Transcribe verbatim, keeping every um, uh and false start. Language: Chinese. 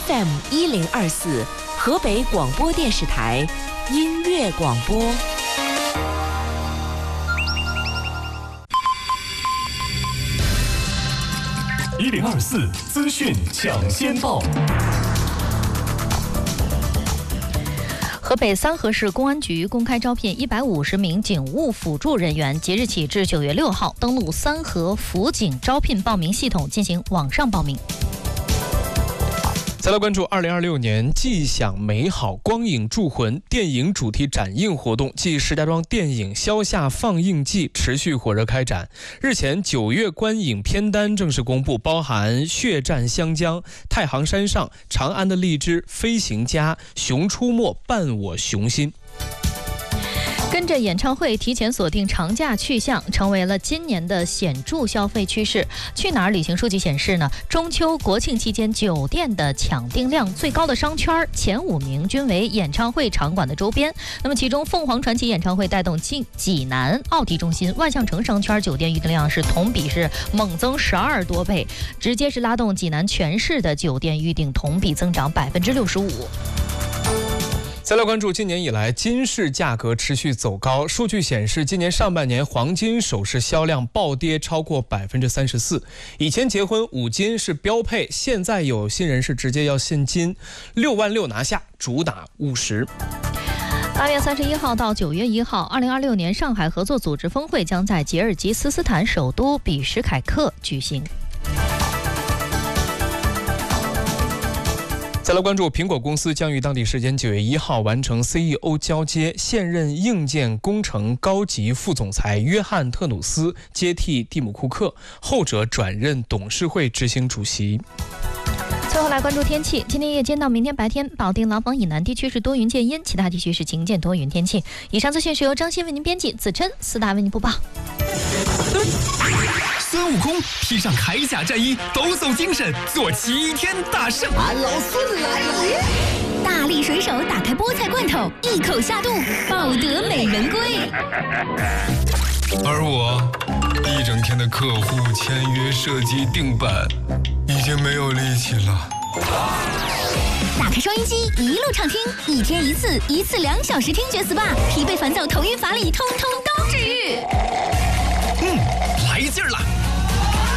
F M 一零二四，河北广播电视台音乐广播。 一零二四资讯抢先报。 河北三河市公安局公开招聘一百五十名警务辅助人员，即日起至九月六号登录三河辅警招聘报名系统进行网上报名。 再来关注二零二六年既享美好光影铸魂电影主题展映活动暨石家庄电影消夏放映季持续火热开展。日前九月观影片单正式公布，包含血战湘江、太行山上、长安的荔枝、飞行家、熊出没、伴我熊心。 跟着演唱会提前锁定长假去向，成为了今年的显著消费趋势。去哪儿旅行数据显示呢，中秋国庆期间酒店的抢订量最高的商圈前五名均为演唱会场馆的周边。那么其中凤凰传奇演唱会带动济济南奥体中心、万象城商圈酒店预订量是同比是猛增十二多倍，直接是拉动济南全市的酒店预订同比增长百分之六十五。 再来关注今年以来金饰价格持续走高，数据显示今年上半年黄金首饰销量暴跌超过百分之三十四。以前结婚五金是标配，现在有新人是直接要现金，六万六拿下，主打务实。 八月三十一号到九月一号，二零二六年上海合作组织峰会将在吉尔吉斯斯坦首都比什凯克举行。 再来关注苹果公司将于当地时间九月一号完成 C E O 交接，现任硬件工程高级副总裁约翰特努斯接替蒂姆库克，后者转任董事会执行主席。 最后来关注天气，今天夜间到明天白天，保定、廊坊以南地区是多云见阴，其他地区是晴间多云天气。以上资讯是由张鑫为您编辑，子琛、四大为您播报。 孙悟空披上铠甲战衣，抖擞精神，做齐天大圣。 俺老孙来了！ 大力水手打开菠菜罐头，一口下肚，抱得美人归。 而我一整天的客户签约、设计、定版，已经没有力气了。 打开收音机，一路畅听，一天一次，一次两小时听觉 S P A， 疲惫烦躁、头晕乏力，通通都治愈。 嗯，来劲儿了！